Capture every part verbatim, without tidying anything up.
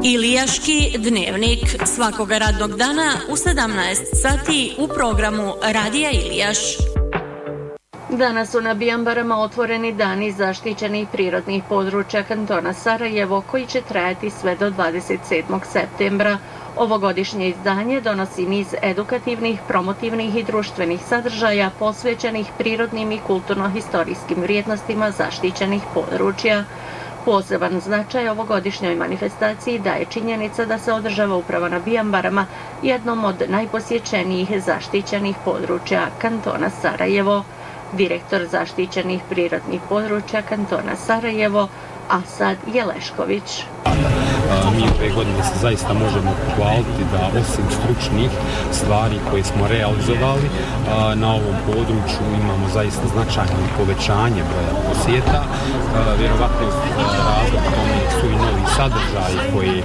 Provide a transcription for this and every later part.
Ilijaški dnevnik svakoga radnog dana u sedamnaest sati u programu Radija Ilijaš. Danas su na Bijambarama otvoreni dani zaštićenih prirodnih područja kantona Sarajevo koji će trajati sve do dvadeset sedmog septembra. Ovogodišnje izdanje donosi niz edukativnih, promotivnih i društvenih sadržaja posvećenih prirodnim i kulturno-historijskim vrijednostima zaštićenih područja. Poseban značaj ovogodišnjoj manifestaciji daje činjenica da se održava upravo na Bijambarama, jednom od najposjećenijih zaštićenih područja kantona Sarajevo. Direktor zaštićenih prirodnih područja kantona Sarajevo, Asad Jelešković. Mi ove godine se zaista možemo pohvaliti da osim stručnih stvari koje smo realizovali na ovom području imamo zaista značajno povećanje broja posjeta. Vjerovatno razlog tome su i novi sadržaji koji,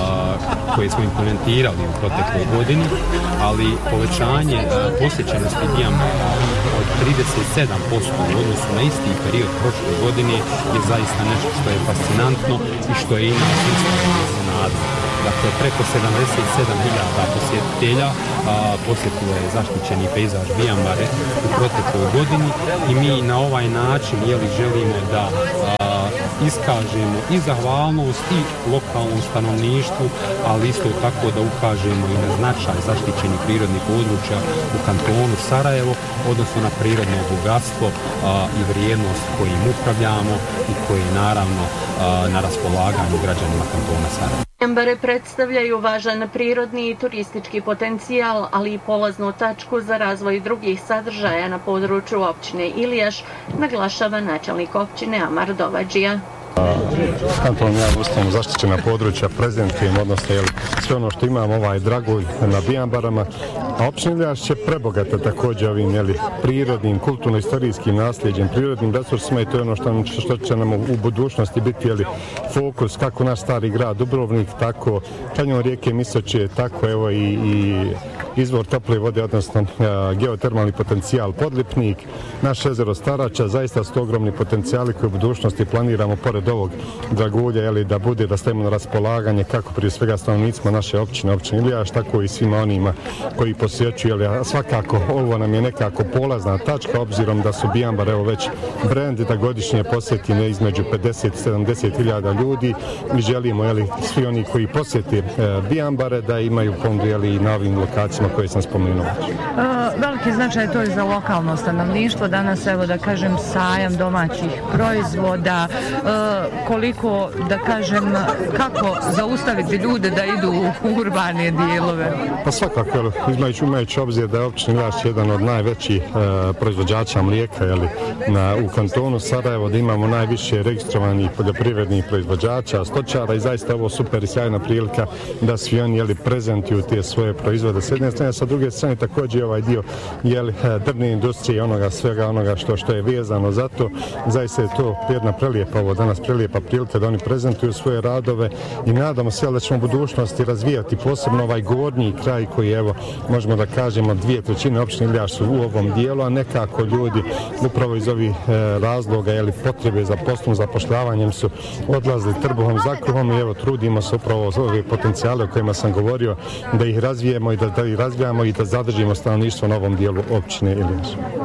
koje smo implementirali u protekloj godini, ali povećanje posjećenosti Bijambara od trideset sedam posto u odnosu na isti period prošle godine je zaista nešto što je fascinantno i što je i nas iznenadilo. Dakle, preko sedamdeset sedam hiljada posjetitelja posjetilo je zaštićeni pejzaž Bijambare u protekloj godini i mi na ovaj način jeli, želimo da a, iskažemo i zahvalnost i lokalnom stanovništvu, ali isto tako da ukažemo i na značaj zaštićenih prirodnih područja u kantonu Sarajevo, odnosno na prirodno bogatstvo a, i vrijednost kojim upravljamo i koji je naravno a, na raspolaganju građanima kantona Sarajevo. Bijambare predstavljaju važan prirodni i turistički potencijal, ali i polaznu tačku za razvoj drugih sadržaja na području općine Ilijaš, naglašava načelnik općine Amar Dovadžija. Kanton javno ustavno zaštićena područja prezentujemo, odnosno jel, sve ono što imamo ovaj dragulj na Bijambarama, a općina Ilijaš će prebogata također ovim jel, prirodnim, kulturno-istorijskim nasljeđem, prirodnim resursima i to je ono što, što će nam u budućnosti biti jel, fokus kako naš stari grad Dubrovnik, tako kanjon rijeke Misoče, tako evo i, i izvor tople vode, odnosno a, geotermalni potencijal Podlipnik, naš jezero Starača, zaista su to ogromni potencijali koje u budućnosti planiramo pored ovog dragulja, jeli, da bude, da stavimo na raspolaganje kako prije svega stanovnicima naše općine, općine Ilijaš, tako i svima onima koji posjećuju, jeli, a svakako ovo nam je nekako polazna tačka, obzirom da su Bijambare evo već brend da godišnje posjeti ne između pedeset do sedamdeset hiljada ljudi i želimo, jeli, svi oni koji posjeti e, Bijambare da imaju ponudu, jeli, na ovim lokacijama koje sam spomenuo. Uh, veliki značaj to je za lokalno stanovništvo, danas evo da kažem sajam domaćih proizvoda, uh, koliko da kažem kako zaustaviti ljude da idu u urbane dijelove. Pa svakako, imajući, imajući obzir da je općina Ilijaš jedan od najvećih uh, proizvođača mlijeka, jeli, na, u kantonu Sarajevo, da imamo najviše registrovanih poljoprivrednih proizvođača, stočara i zaista ovo super i sjajna prilika da svi oni, jeli, prezentuju te svoje proizvode s jedne strane, sa druge strane također ovaj dio, jeli, drvne industrije i onoga svega onoga što, što je vezano za to. Zaista je to jedna prelijepa, ovo danas prelijepa prilika da oni prezentuju svoje radove i nadamo se da ćemo u budućnosti razvijati posebno ovaj gornji kraj koji, evo, možemo da kažemo dvije trećine općine Ilijaš su u ovom dijelu, a nekako ljudi upravo iz ovih e, razloga, jeli, potrebe za poslom, zapošljavanjem su odlazili trbuhom za kruhom i evo trudimo se upravo ove potencijale o kojima sam govorio da ih razvijemo i da, da ih razvijamo i da zadržimo stanovništvo na ovom dijelu općine Ilijaš.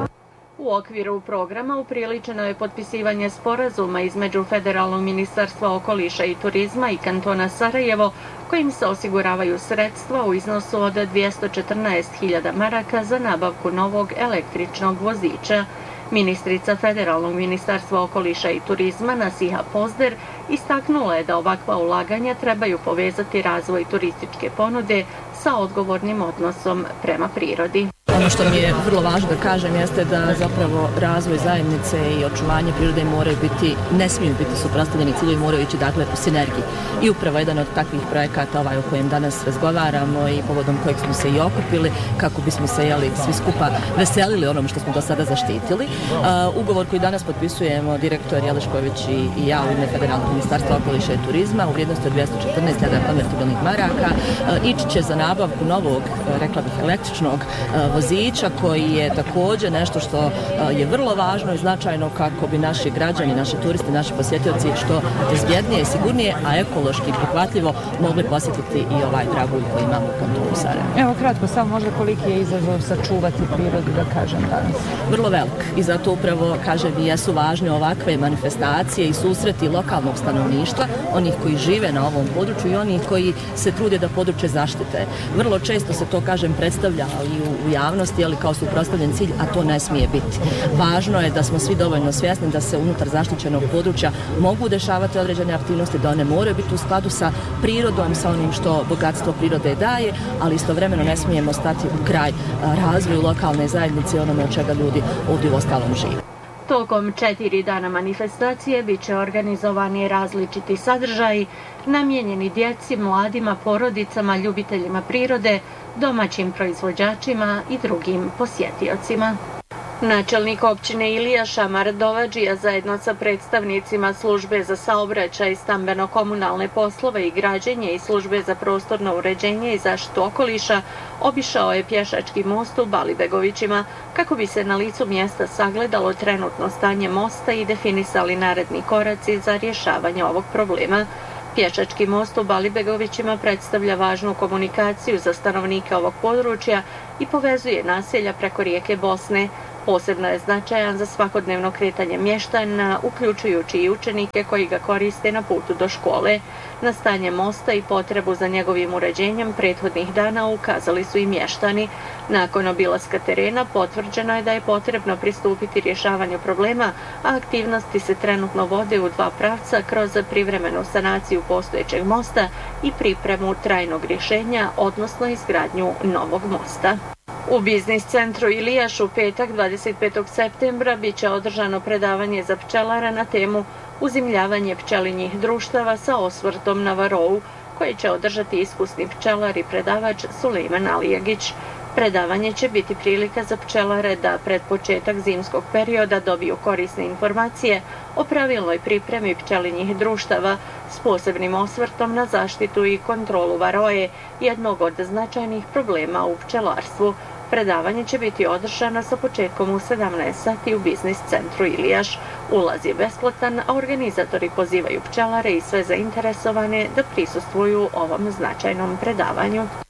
U okviru programa upriličeno je potpisivanje sporazuma između Federalnog ministarstva okoliša i turizma i kantona Sarajevo, kojim se osiguravaju sredstva u iznosu od dvjesto četrnaest hiljada maraka za nabavku novog električnog voziča. Ministrica Federalnog ministarstva okoliša i turizma Nasiha Pozder istaknula je da ovakva ulaganja trebaju povezati razvoj turističke ponude sa odgovornim odnosom prema prirodi. Ono što mi je vrlo važno da kažem jeste da zapravo razvoj zajednice i očuvanje prirode moraju biti, ne smiju biti suprotstavljeni ciljevi, moraju ići dakle u sinergiji. I upravo jedan od takvih projekata ovaj o kojem danas razgovaramo i povodom kojeg smo se i okupili kako bismo se jeli svi skupa veselili onom što smo do sada zaštitili. Uh, ugovor koji danas potpisujemo direktor Jelešković i, i ja u ime Federalnog ministarstva okoliša i turizma u vrijednosti od dvjesto četrnaest hiljada konvertibilnih maraka uh, ići će za nabavku novog, uh, rekla bih, električnog uh, voziča koji je također nešto što je vrlo važno i značajno kako bi naši građani, naši turisti, naši posjetioci što bezbjednije i sigurnije, a ekološki prihvatljivo mogli posjetiti i ovaj dragulj koji imamo u kantonu Sarajevo. Evo kratko, samo možda koliki je izazov sačuvati prirodu, da kažem danas? Vrlo velik i zato upravo, kažem, i jesu važne ovakve manifestacije i susreti lokalnog stanovništva, onih koji žive na ovom području i onih koji se trude da područje zaštite. Vrlo često se to, kažem, predstavlja i u, u javnosti, ali kao suprotstavljen cilj, a to ne smije biti. Važno je da smo svi dovoljno svjesni da se unutar zaštićenog područja mogu dešavati određene aktivnosti, da one moraju biti u skladu sa prirodom, sa onim što bogatstvo prirode daje, ali istovremeno ne smijemo stati u kraj razvoju lokalne zajednice i onome od čega ljudi ovdje u ostalom žive. Tokom četiri dana manifestacije bit će organizovani različiti sadržaji namijenjeni djeci, mladima, porodicama, ljubiteljima prirode, domaćim proizvođačima i drugim posjetiocima. Načelnik općine Ilija Šamar Dovadžija zajedno sa predstavnicima službe za saobraćaj, stambeno-komunalne poslove i građenje i službe za prostorno uređenje i zaštitu okoliša obišao je pješački most u Balibegovićima kako bi se na licu mjesta sagledalo trenutno stanje mosta i definisali naredni koraci za rješavanje ovog problema. Pješački most u Balibegovićima predstavlja važnu komunikaciju za stanovnike ovog područja i povezuje naselja preko rijeke Bosne. Posebno je značajan za svakodnevno kretanje mještana, uključujući i učenike koji ga koriste na putu do škole. Na stanje mosta i potrebu za njegovim uređenjem prethodnih dana ukazali su i mještani. Nakon obilaska terena potvrđeno je da je potrebno pristupiti rješavanju problema, a aktivnosti se trenutno vode u dva pravca kroz privremenu sanaciju postojećeg mosta i pripremu trajnog rješenja, odnosno izgradnju novog mosta. U biznis centru Ilijaš u petak dvadeset petog septembra bit će održano predavanje za pčelara na temu uzimljavanje pčelinjih društava sa osvrtom na Varou, koje će održati iskusni pčelar i predavač Sulejman Alijagić. Predavanje će biti prilika za pčelare da pred početak zimskog perioda dobiju korisne informacije o pravilnoj pripremi pčelinjih društava s posebnim osvrtom na zaštitu i kontrolu varoje, jednog od značajnih problema u pčelarstvu. Predavanje će biti održano sa početkom u sedamnaest sati u biznis centru Ilijaš. Ulaz je besplatan, a organizatori pozivaju pčelare i sve zainteresovane da prisustvuju ovom značajnom predavanju.